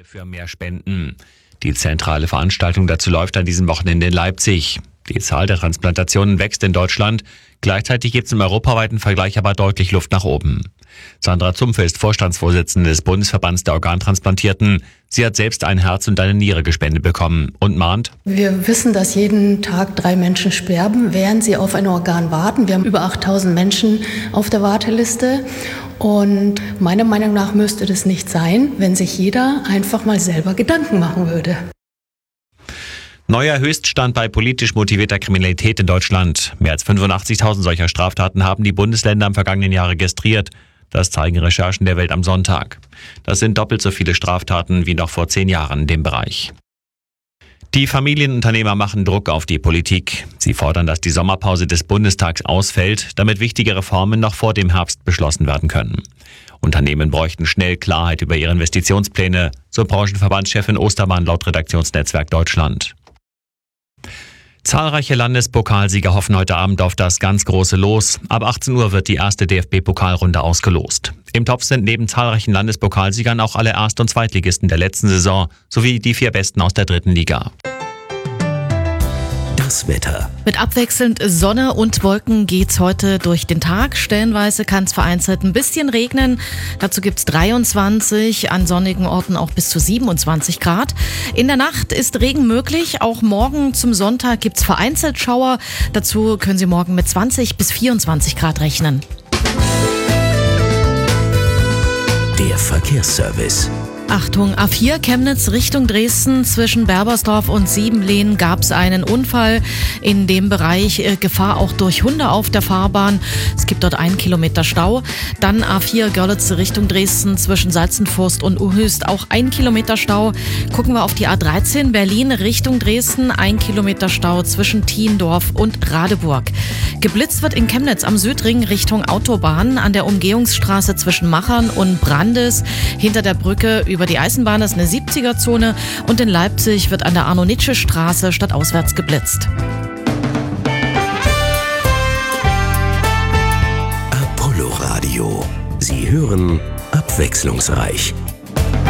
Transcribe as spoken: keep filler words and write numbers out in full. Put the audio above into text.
Für mehr Spenden. Die zentrale Veranstaltung dazu läuft an diesem Wochenende in Leipzig. Die Zahl der Transplantationen wächst in Deutschland. Gleichzeitig gibt es im europaweiten Vergleich aber deutlich Luft nach oben. Sandra Zumpfe ist Vorstandsvorsitzende des Bundesverbands der Organtransplantierten. Sie hat selbst ein Herz und eine Niere gespendet bekommen und mahnt: Wir wissen, dass jeden Tag drei Menschen sterben, während sie auf ein Organ warten. Wir haben über achttausend Menschen auf der Warteliste. Und meiner Meinung nach müsste das nicht sein, wenn sich jeder einfach mal selber Gedanken machen würde. Neuer Höchststand bei politisch motivierter Kriminalität in Deutschland. Mehr als fünfundachtzigtausend solcher Straftaten haben die Bundesländer im vergangenen Jahr registriert. Das zeigen Recherchen der Welt am Sonntag. Das sind doppelt so viele Straftaten wie noch vor zehn Jahren in dem Bereich. Die Familienunternehmer machen Druck auf die Politik. Sie fordern, dass die Sommerpause des Bundestags ausfällt, damit wichtige Reformen noch vor dem Herbst beschlossen werden können. Unternehmen bräuchten schnell Klarheit über ihre Investitionspläne, so Branchenverbandschefin Ostermann laut Redaktionsnetzwerk Deutschland. Zahlreiche Landespokalsieger hoffen heute Abend auf das ganz große Los. Ab achtzehn Uhr wird die erste D F B-Pokalrunde ausgelost. Im Topf sind neben zahlreichen Landespokalsiegern auch alle Erst- und Zweitligisten der letzten Saison sowie die vier Besten aus der dritten Liga. Das Wetter. Mit abwechselnd Sonne und Wolken geht's heute durch den Tag. Stellenweise kann es vereinzelt ein bisschen regnen. Dazu gibt's dreiundzwanzig, an sonnigen Orten auch bis zu siebenundzwanzig Grad. In der Nacht ist Regen möglich. Auch morgen zum Sonntag gibt's vereinzelt Schauer. Dazu können Sie morgen mit zwanzig bis vierundzwanzig Grad rechnen. Der Verkehrsservice. Achtung, A vier Chemnitz Richtung Dresden. Zwischen Berbersdorf und Siebenlehn gab es einen Unfall. In dem Bereich äh, Gefahr auch durch Hunde auf der Fahrbahn. Es gibt dort einen Kilometer Stau. Dann A vier Görlitz Richtung Dresden zwischen Salzenfurst und Uhöst auch ein Kilometer Stau. Gucken wir auf die A dreizehn Berlin Richtung Dresden. Ein Kilometer Stau zwischen Thiendorf und Radeburg. Geblitzt wird in Chemnitz am Südring Richtung Autobahn. An der Umgehungsstraße zwischen Machern und Brandes. Hinter der Brücke über Über die Eisenbahn ist eine siebziger-Zone und in Leipzig wird an der Arno-Nitsche-Straße stadtauswärts geblitzt. Apollo Radio. Sie hören abwechslungsreich.